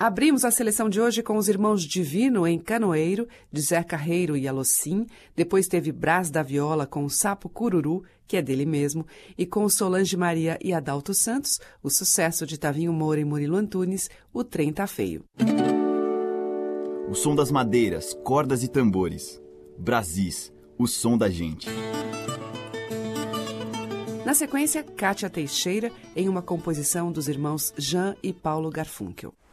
Abrimos a seleção de hoje com os Irmãos Divino em Canoeiro, de Zé Carreiro e Alocim. Depois teve Brás da Viola com o Sapo Cururu, que é dele mesmo, e com Solange Maria e Adalto Santos, o sucesso de Tavinho Moura e Murilo Antunes, O Trem Tá Feio. O som das madeiras, cordas e tambores. Brasis, o som da gente. Na sequência, Cátia Teixeira, em uma composição dos irmãos Jean e Paulo Garfunkel.